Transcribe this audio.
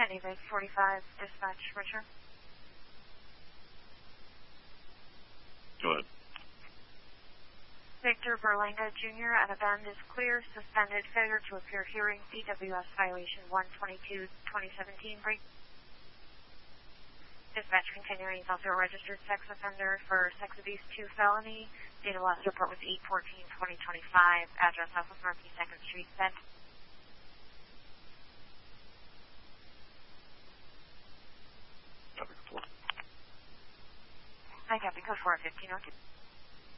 Bay 45, dispatch, Richard. Go ahead. Victor Berlanga Jr. at a bend is clear. Suspended. Failure to appear hearing. CWS violation 122-2017. Break. Dispatch continuing. He's also a registered sex offender for sex abuse 2 felony. Date of last report was 8/14/2025. Address off of Northeast 2nd Street. Bend. I copy. Code 4 1502.